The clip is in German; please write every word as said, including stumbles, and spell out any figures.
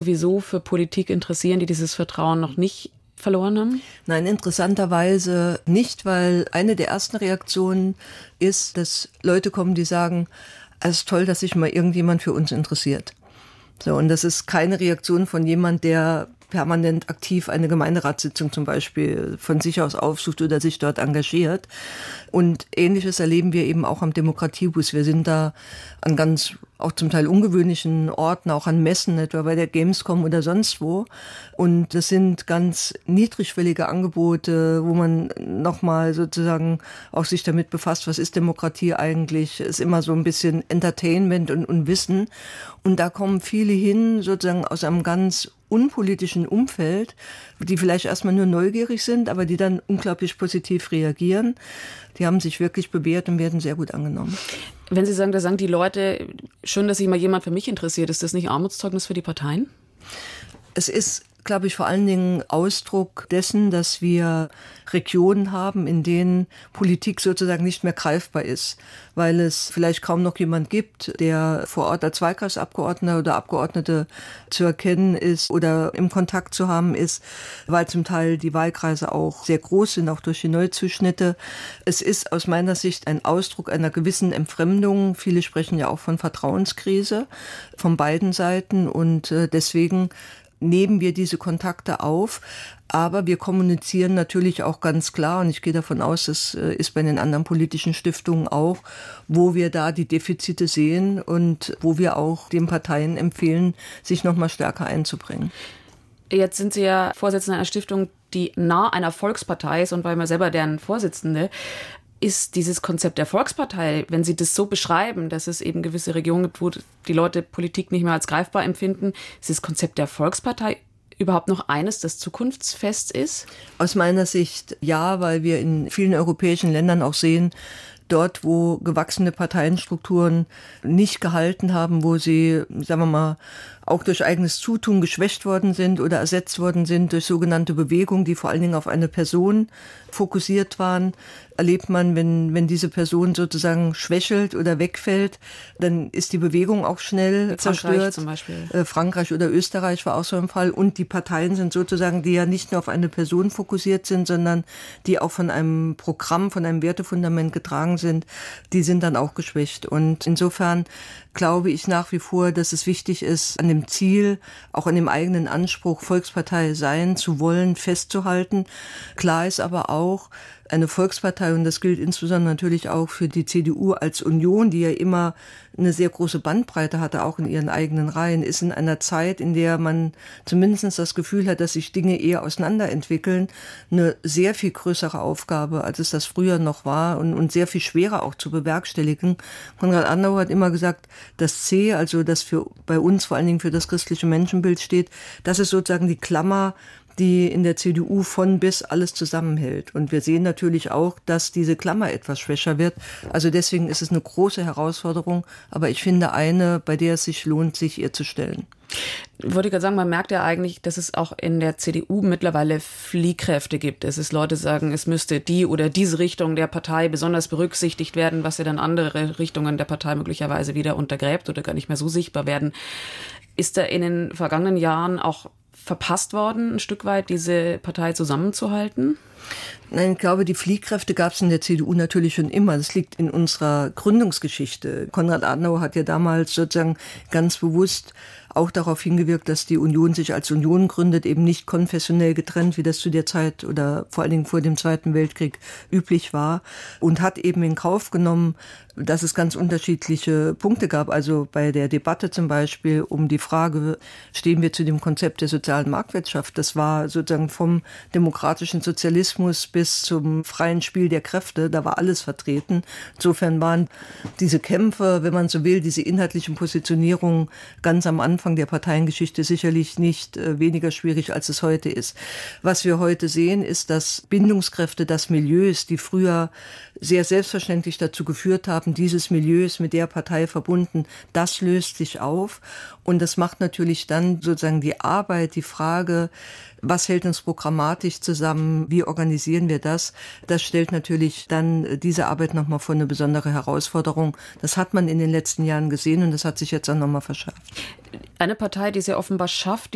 sowieso für Politik interessieren, die dieses Vertrauen noch nicht verloren haben? Nein, interessanterweise nicht, weil eine der ersten Reaktionen ist, dass Leute kommen, die sagen, es ist toll, dass sich mal irgendjemand für uns interessiert. So, und das ist keine Reaktion von jemand, der permanent aktiv eine Gemeinderatssitzung zum Beispiel von sich aus aufsucht oder sich dort engagiert. Und Ähnliches erleben wir eben auch am Demokratiebus. Wir sind da an ganz auch zum Teil ungewöhnlichen Orten, auch an Messen, etwa bei der Gamescom oder sonst wo. Und das sind ganz niedrigschwellige Angebote, wo man nochmal sozusagen auch sich damit befasst, was ist Demokratie eigentlich? Ist immer so ein bisschen Entertainment und, und Wissen. Und da kommen viele hin, sozusagen aus einem ganz unpolitischen Umfeld, die vielleicht erstmal nur neugierig sind, aber die dann unglaublich positiv reagieren. Die haben sich wirklich bewährt und werden sehr gut angenommen. Wenn Sie sagen, da sagen die Leute, schön, dass sich mal jemand für mich interessiert, ist das nicht Armutszeugnis für die Parteien? Es ist, glaube ich, vor allen Dingen Ausdruck dessen, dass wir Regionen haben, in denen Politik sozusagen nicht mehr greifbar ist, weil es vielleicht kaum noch jemand gibt, der vor Ort als Wahlkreisabgeordneter oder Abgeordnete zu erkennen ist oder im Kontakt zu haben ist, weil zum Teil die Wahlkreise auch sehr groß sind, auch durch die Neuzuschnitte. Es ist aus meiner Sicht ein Ausdruck einer gewissen Entfremdung. Viele sprechen ja auch von Vertrauenskrise von beiden Seiten und deswegen nehmen wir diese Kontakte auf, aber wir kommunizieren natürlich auch ganz klar, und ich gehe davon aus, das ist bei den anderen politischen Stiftungen auch, wo wir da die Defizite sehen und wo wir auch den Parteien empfehlen, sich noch mal stärker einzubringen. Jetzt sind Sie ja Vorsitzende einer Stiftung, die nah einer Volkspartei ist und war immer selber deren Vorsitzende. Ist dieses Konzept der Volkspartei, wenn Sie das so beschreiben, dass es eben gewisse Regionen gibt, wo die Leute Politik nicht mehr als greifbar empfinden, ist das Konzept der Volkspartei überhaupt noch eines, das zukunftsfest ist? Aus meiner Sicht ja, weil wir in vielen europäischen Ländern auch sehen, dort, wo gewachsene Parteienstrukturen nicht gehalten haben, wo sie, sagen wir mal, auch durch eigenes Zutun geschwächt worden sind oder ersetzt worden sind durch sogenannte Bewegungen, die vor allen Dingen auf eine Person fokussiert waren, erlebt man, wenn, wenn diese Person sozusagen schwächelt oder wegfällt, dann ist die Bewegung auch schnell zerstört. Frankreich zum Beispiel. Äh, Frankreich oder Österreich war auch so ein Fall. Und die Parteien sind sozusagen, die ja nicht nur auf eine Person fokussiert sind, sondern die auch von einem Programm, von einem Wertefundament getragen sind, die sind dann auch geschwächt. Und insofern glaube ich nach wie vor, dass es wichtig ist, an dem Ziel, auch an dem eigenen Anspruch, Volkspartei sein zu wollen, festzuhalten. Klar ist aber auch, eine Volkspartei, und das gilt insbesondere natürlich auch für die C D U als Union, die ja immer eine sehr große Bandbreite hatte, auch in ihren eigenen Reihen, ist in einer Zeit, in der man zumindest das Gefühl hat, dass sich Dinge eher auseinanderentwickeln, eine sehr viel größere Aufgabe, als es das früher noch war und, und sehr viel schwerer auch zu bewerkstelligen. Konrad Adenauer hat immer gesagt, das C, also das für bei uns vor allen Dingen für das christliche Menschenbild steht, das ist sozusagen die Klammer, die in der C D U von bis alles zusammenhält. Und wir sehen natürlich auch, dass diese Klammer etwas schwächer wird. Also deswegen ist es eine große Herausforderung, aber ich finde eine, bei der es sich lohnt, sich ihr zu stellen. Ich wollte gerade sagen, man merkt ja eigentlich, dass es auch in der C D U mittlerweile Fliehkräfte gibt. Es ist Leute sagen, es müsste die oder diese Richtung der Partei besonders berücksichtigt werden, was ja dann andere Richtungen der Partei möglicherweise wieder untergräbt oder gar nicht mehr so sichtbar werden. Ist da in den vergangenen Jahren auch verpasst worden, ein Stück weit diese Partei zusammenzuhalten? Nein, ich glaube, die Fliehkräfte gab es in der C D U natürlich schon immer. Das liegt in unserer Gründungsgeschichte. Konrad Adenauer hat ja damals sozusagen ganz bewusst auch darauf hingewirkt, dass die Union sich als Union gründet, eben nicht konfessionell getrennt, wie das zu der Zeit oder vor allen Dingen vor dem Zweiten Weltkrieg üblich war, und hat eben in Kauf genommen, dass es ganz unterschiedliche Punkte gab. Also bei der Debatte zum Beispiel um die Frage, stehen wir zu dem Konzept der sozialen Marktwirtschaft? Das war sozusagen vom demokratischen Sozialismus bis zum freien Spiel der Kräfte, da war alles vertreten. Insofern waren diese Kämpfe, wenn man so will, diese inhaltlichen Positionierungen ganz am Anfang der Parteiengeschichte sicherlich nicht äh, weniger schwierig, als es heute ist. Was wir heute sehen, ist, dass Bindungskräfte, dass Milieus, die früher sehr selbstverständlich dazu geführt haben, dieses Milieu ist mit der Partei verbunden, das löst sich auf. Und das macht natürlich dann sozusagen die Arbeit, die Frage, was hält uns programmatisch zusammen, wie organisieren wir das, das stellt natürlich dann diese Arbeit nochmal vor eine besondere Herausforderung. Das hat man in den letzten Jahren gesehen und das hat sich jetzt auch nochmal verschärft. Eine Partei, die es ja offenbar schafft,